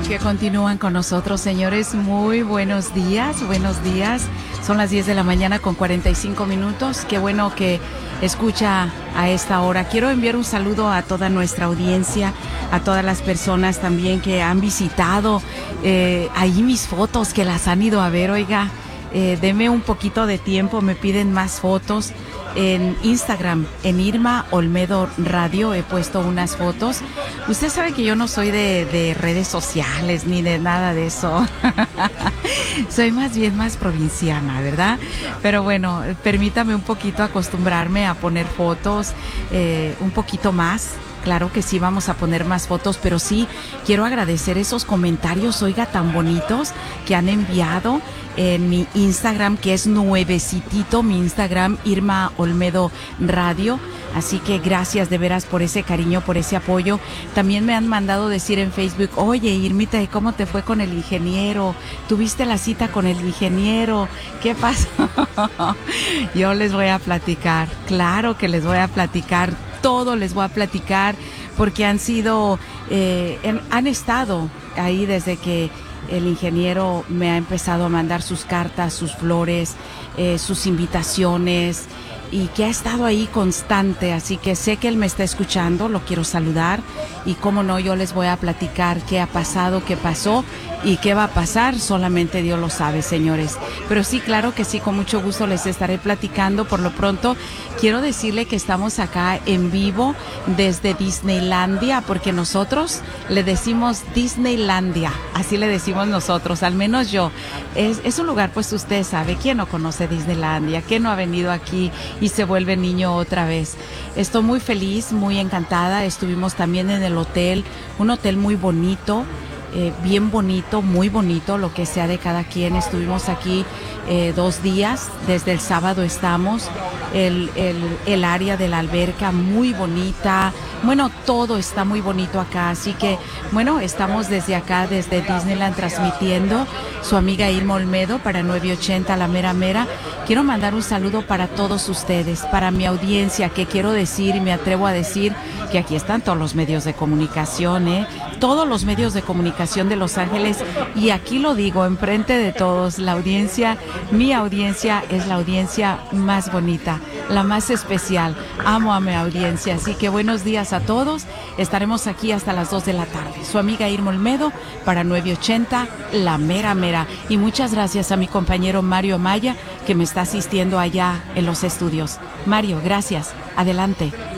que continúan con nosotros, señores. Muy buenos días, buenos días. Son las 10 de la mañana con 45 minutos. Qué bueno que escucha a esta hora. Quiero enviar un saludo a toda nuestra audiencia, a todas las personas también que han visitado ahí mis fotos, que las han ido a ver. Oiga, deme un poquito de tiempo, me piden más fotos. En Instagram, en Irma Olmedo Radio, he puesto unas fotos. Usted sabe que yo no soy de redes sociales ni de nada de eso. Soy más bien más provinciana, ¿verdad? Pero bueno, permítame un poquito acostumbrarme a poner fotos, un poquito más. Claro que sí, vamos a poner más fotos, pero sí quiero agradecer esos comentarios, oiga, tan bonitos que han enviado en mi Instagram, que es nuevecitito, mi Instagram, Irma Olmedo Radio. Así que gracias de veras por ese cariño, por ese apoyo. También me han mandado decir en Facebook, oye, Irmita, ¿cómo te fue con el ingeniero? ¿Tuviste la cita con el ingeniero? ¿Qué pasó? Yo les voy a platicar, claro que les voy a platicar, todo les voy a platicar, porque han estado ahí desde que el ingeniero me ha empezado a mandar sus cartas, sus flores, sus invitaciones, y que ha estado ahí constante. Así que sé que él me está escuchando, lo quiero saludar, y cómo no, yo les voy a platicar qué ha pasado, qué pasó y qué va a pasar. Solamente Dios lo sabe, señores. Pero sí, claro que sí, con mucho gusto les estaré platicando. Por lo pronto, quiero decirle que estamos acá en vivo desde Disneylandia, porque nosotros le decimos Disneylandia, así le decimos nosotros, al menos yo. Es un lugar, pues usted sabe, ¿quién no conoce Disneylandia? ¿Quién no ha venido aquí y se vuelve niño otra vez? Estoy muy feliz, muy encantada. Estuvimos también en el hotel, un hotel muy bonito, bien bonito, muy bonito, lo que sea de cada quien. Estuvimos aquí 2 días, desde el sábado estamos, el área de la alberca muy bonita, bueno, todo está muy bonito acá, así que bueno, estamos desde acá, desde Disneyland, transmitiendo su amiga Irma Olmedo para 980 La Mera Mera. Quiero mandar un saludo para todos ustedes, para mi audiencia, que quiero decir y me atrevo a decir que aquí están todos los medios de comunicación, todos los medios de comunicación de Los Ángeles, y aquí lo digo enfrente de todos, la audiencia, mi audiencia es la audiencia más bonita, la más especial. Amo a mi audiencia, así que buenos días a todos. Estaremos aquí hasta las 2 de la tarde. Su amiga Irma Olmedo para 980 La Mera Mera. Y muchas gracias a mi compañero Mario Maya, que me está asistiendo allá en los estudios. Mario, gracias. Adelante.